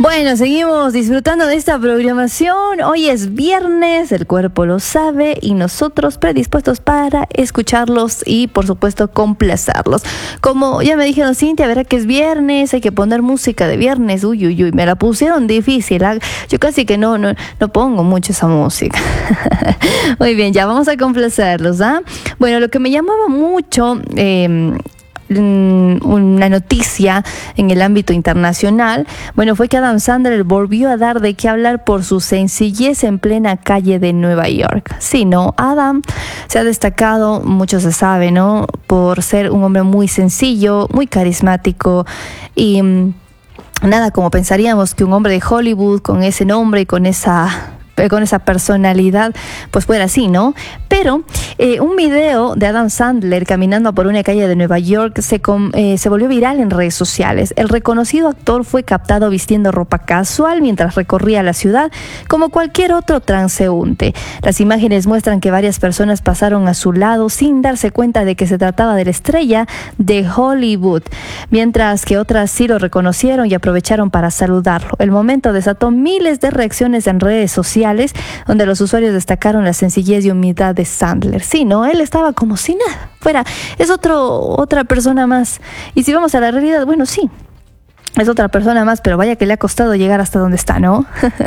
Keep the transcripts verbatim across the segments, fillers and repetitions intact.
Bueno, seguimos disfrutando de esta programación. Hoy es viernes, el cuerpo lo sabe y nosotros predispuestos para escucharlos y, por supuesto, complacerlos. Como ya me dijeron, Cintia, verá que es viernes, hay que poner música de viernes. Uy, uy, uy, me la pusieron difícil. ¿eh? Yo casi que no, no, no pongo mucho esa música. Muy bien, ya vamos a complacerlos. ¿ah? Bueno, lo que me llamaba mucho... Eh, una noticia en el ámbito internacional, bueno, fue que Adam Sandler volvió a dar de qué hablar por su sencillez en plena calle de Nueva York. Sí, ¿no? Adam se ha destacado, mucho se sabe, ¿no? Por ser un hombre muy sencillo, muy carismático y mmm, nada como pensaríamos que un hombre de Hollywood con ese nombre y con esa... con esa personalidad, pues fuera así, ¿no? Pero eh, un video de Adam Sandler caminando por una calle de Nueva York se, com, eh, se volvió viral en redes sociales. El reconocido actor fue captado vistiendo ropa casual mientras recorría la ciudad como cualquier otro transeúnte. Las imágenes muestran que varias personas pasaron a su lado sin darse cuenta de que se trataba de la estrella de Hollywood, mientras que otras sí lo reconocieron y aprovecharon para saludarlo. El momento desató miles de reacciones en redes sociales, donde los usuarios destacaron la sencillez y humildad de Sandler. Sí, ¿no? Él estaba como si nada. Fuera, es otro, otra persona más. Y si vamos a la realidad, bueno, sí, es otra persona más, pero vaya que le ha costado llegar hasta donde está, ¿no?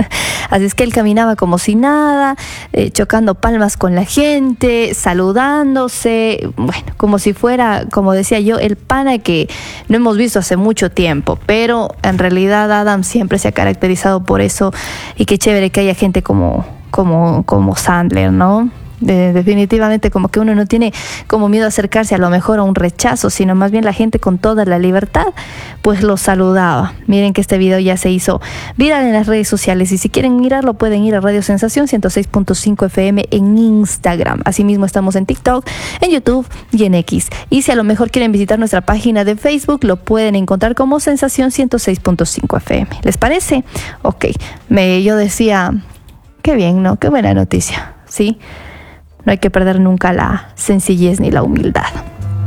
Así es que él caminaba como si nada, eh, chocando palmas con la gente, saludándose, bueno, como si fuera, como decía yo, el pana que no hemos visto hace mucho tiempo, pero en realidad Adam siempre se ha caracterizado por eso y qué chévere que haya gente como, como, como Sandler, ¿no? De, definitivamente como que uno no tiene como miedo a acercarse a lo mejor a un rechazo, sino más bien la gente con toda la libertad pues lo saludaba. Miren que este video ya se hizo viral en las redes sociales y si quieren mirarlo pueden ir a Radio Sensación ciento seis punto cinco F M en Instagram. Asimismo estamos en TikTok, en YouTube y en X. Y si a lo mejor quieren visitar nuestra página de Facebook, lo pueden encontrar como Sensación ciento seis punto cinco F M. ¿Les parece? Ok, me, yo decía, qué bien, ¿no? Qué buena noticia, ¿sí? No hay que perder nunca la sencillez ni la humildad.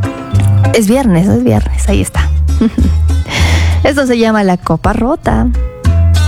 Es viernes, es viernes, ahí está. Esto se llama La Copa Rota.